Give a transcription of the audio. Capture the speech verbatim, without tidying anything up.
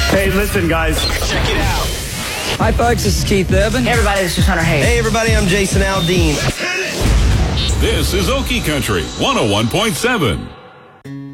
Hey, listen, guys. Check it out. Hi, folks. This is Keith Urban. Hey, everybody. This is Hunter Hayes. Hey, everybody. I'm Jason Aldean. This is Okie Country one oh one point seven.